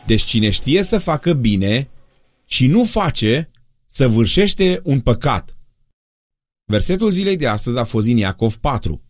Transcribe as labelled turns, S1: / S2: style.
S1: Deci cine știe să facă bine și nu face, săvârșește un păcat. Versetul zilei de astăzi a fost din Iacov 4.